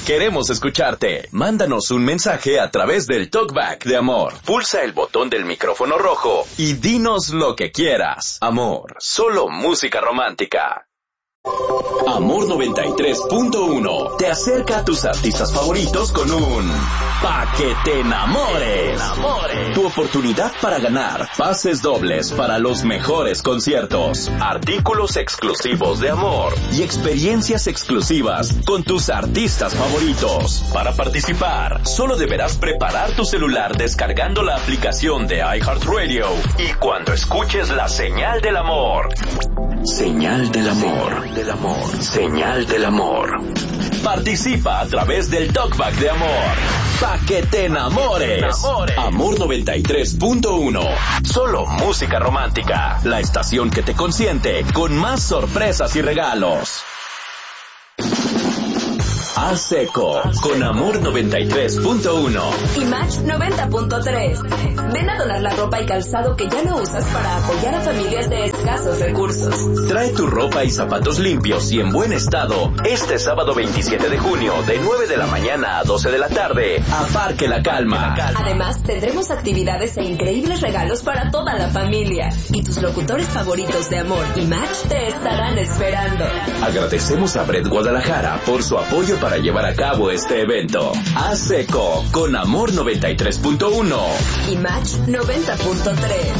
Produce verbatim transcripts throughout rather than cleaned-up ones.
Queremos escucharte. Mándanos un mensaje a través del Talkback de Amor. Pulsa el botón del micrófono rojo y dinos lo que quieras. Amor, solo música romántica. Amor noventa y tres punto uno te acerca a tus artistas favoritos con un Pa' que te enamores. Tu oportunidad para ganar pases dobles para los mejores conciertos, artículos exclusivos de Amor y experiencias exclusivas con tus artistas favoritos. Para participar, solo deberás preparar tu celular descargando la aplicación de iHeartRadio y cuando escuches la señal del amor. Señal del amor. Del amor. Señal del amor. Participa a través del Talkback de Amor. Pa' que te enamores. Amor noventa y tres punto uno. Solo música romántica. La estación que te consiente con más sorpresas y regalos. A seco con Amor noventa y tres punto uno y Match noventa punto tres. Ven a donar la ropa y calzado que ya no usas para apoyar a familias de escasos recursos. Trae tu ropa y zapatos limpios y en buen estado este sábado veintisiete de junio de nueve de la mañana a doce de la tarde a Parque La Calma. Además tendremos actividades e increíbles regalos para toda la familia y tus locutores favoritos de Amor y Match te estarán esperando. Agradecemos a Bret Guadalajara por su apoyo para llevar a cabo este evento. A seco con Amor noventa y tres punto uno y Match noventa punto tres.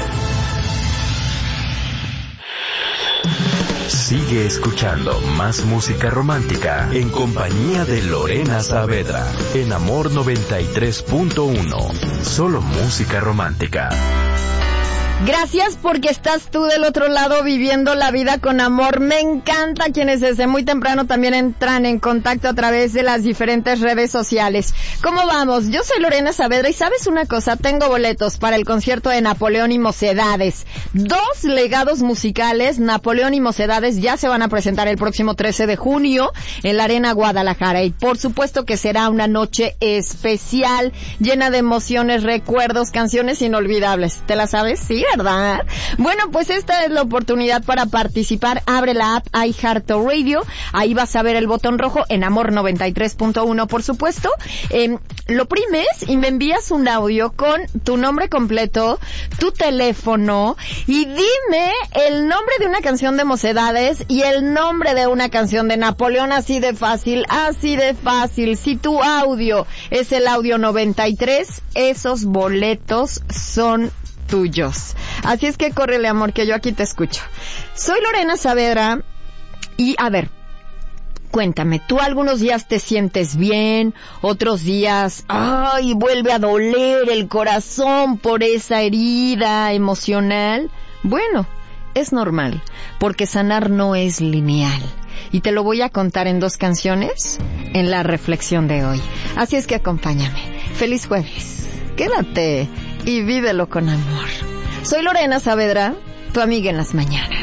Sigue escuchando más música romántica en compañía de Lorena Saavedra en Amor noventa y tres punto uno. Solo música romántica. Gracias porque estás tú del otro lado viviendo la vida con amor. Me encanta quienes desde muy temprano también entran en contacto a través de las diferentes redes sociales. ¿Cómo vamos? Yo soy Lorena Saavedra y ¿sabes una cosa? Tengo boletos para el concierto de Napoleón y Mocedades. Dos legados musicales, Napoleón y Mocedades, ya se van a presentar el próximo trece de junio en la Arena Guadalajara. Y por supuesto que será una noche especial, llena de emociones, recuerdos, canciones inolvidables. ¿Te la sabes? Sí, ¿verdad? Bueno, pues esta es la oportunidad para participar. Abre la app iHeartRadio. Ahí vas a ver el botón rojo en Amor noventa y tres punto uno, por supuesto. Eh, lo primes y me envías un audio con tu nombre completo, tu teléfono y dime el nombre de una canción de Mocedades y el nombre de una canción de Napoleón. Así de fácil, así de fácil. Si tu audio es el audio noventa y tres, esos boletos son tuyos. Así es que córrele, amor, que yo aquí te escucho. Soy Lorena Saavedra y, a ver, cuéntame, ¿tú algunos días te sientes bien? Otros días, ay, vuelve a doler el corazón por esa herida emocional. Bueno, es normal, porque sanar no es lineal. Y te lo voy a contar en dos canciones en la reflexión de hoy. Así es que acompáñame. Feliz jueves. Quédate y vívelo con amor. Soy Lorena Saavedra, tu amiga en las mañanas.